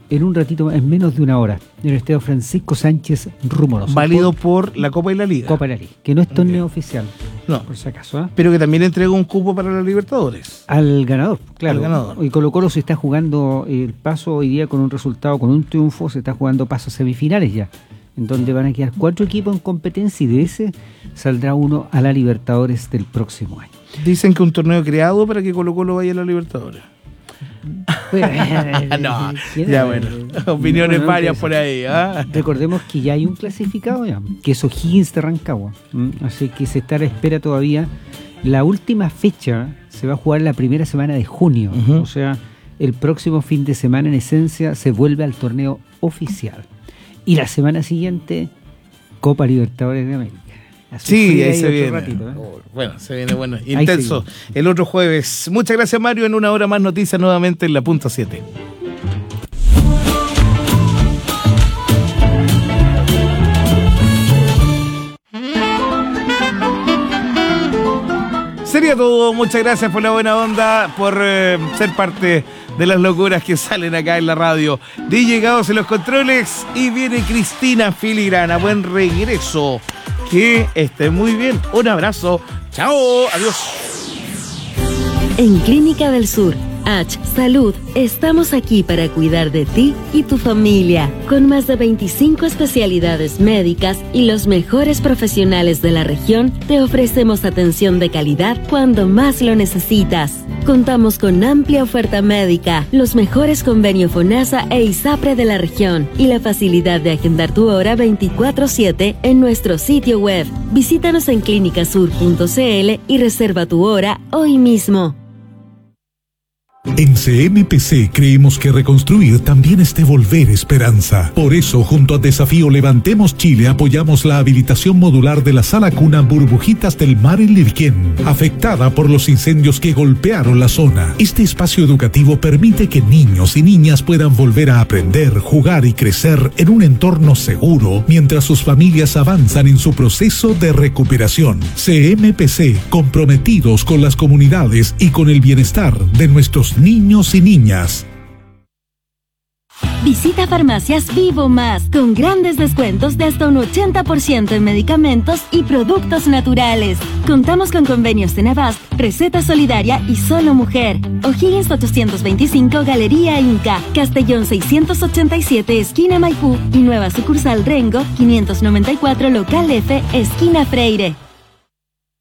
en un ratito, en menos de una hora, en el estadio Francisco Sánchez Rumoroso. Válido por la Copa y la Liga. Copa y la Liga, que no es torneo oficial. No. Por si acaso, ¿eh? Pero que también entregó un cupo para la Libertadores. Al ganador, claro. Al ganador. Y Colo-Colo se está jugando el paso hoy día con un resultado, con un triunfo, se está jugando pasos semifinales ya, en donde van a quedar 4 equipos en competencia y de ese saldrá uno a la Libertadores del próximo año. Dicen que un torneo creado para que Colo-Colo vaya a la Libertadores. No, ya bueno, opiniones varias por ahí. Recordemos que ya hay un clasificado ya, que es O'Higgins de Rancagua, así que se está a la espera todavía. La última fecha se va a jugar la primera semana de junio, o sea, el próximo fin de semana en esencia se vuelve al torneo oficial y la semana siguiente Copa Libertadores de América. Así sí, ahí se viene. Ratito, Bueno, se viene bueno, intenso. El otro jueves. Muchas gracias, Mario. En una hora más noticias nuevamente en la punta 7. Sería todo. Muchas gracias por la buena onda, por ser parte de las locuras que salen acá en la radio. DJ Gaos en los controles y viene Cristina Filigrana. Buen regreso. Que esté muy bien. Un abrazo. Chao. Adiós. En Clínica del Sur, H Salud, estamos aquí para cuidar de ti y tu familia, con más de 25 especialidades médicas y los mejores profesionales de la región, te ofrecemos atención de calidad cuando más lo necesitas. Contamos con amplia oferta médica, los mejores convenios FONASA e ISAPRE de la región y la facilidad de agendar tu hora 24/7 en nuestro sitio web. Visítanos en clinicasur.cl y reserva tu hora hoy mismo. En CMPC creemos que reconstruir también es devolver esperanza. Por eso, junto a Desafío Levantemos Chile, apoyamos la habilitación modular de la sala cuna Burbujitas del Mar en Lirquén, afectada por los incendios que golpearon la zona. Este espacio educativo permite que niños y niñas puedan volver a aprender, jugar y crecer en un entorno seguro, mientras sus familias avanzan en su proceso de recuperación. CMPC, comprometidos con las comunidades y con el bienestar de nuestros niños y niñas. Visita Farmacias Vivo Más, con grandes descuentos de hasta un 80% en medicamentos y productos naturales. Contamos con convenios en Avast, Receta Solidaria y Solo Mujer. O'Higgins 825, Galería Inca. Castellón 687, esquina Maipú. Y nueva sucursal Rengo, 594, local F, esquina Freire.